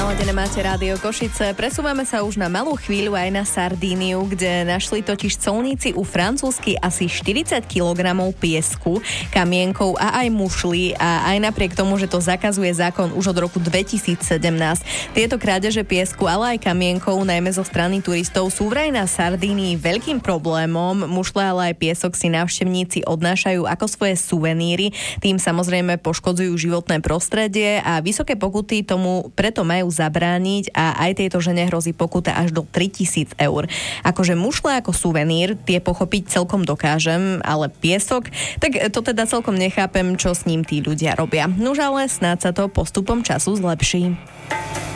Naladené máte Rádio Košice. Presúvame sa už na malú chvíľu aj na Sardíniu, kde našli totiž colníci u francúzsky asi 40 kg piesku, kamienkov a aj mušli, a aj napriek tomu, že to zakazuje zákon už od roku 2017. Tieto krádeže piesku, ale aj kamienkov, najmä zo strany turistov, sú vraj na Sardínii veľkým problémom. Mušle, ale aj piesok si návštevníci odnášajú ako svoje suveníry. Tým samozrejme poškodzujú životné prostredie a vysoké pokuty tomu preto majú zabrániť, a aj tejto žene hrozí pokuta až do 3 000 eur. Akože mušle ako suvenír, tie pochopiť celkom dokážem, ale piesok, tak to teda celkom nechápem, čo s ním tí ľudia robia. Nuž ale snáď sa to postupom času zlepší.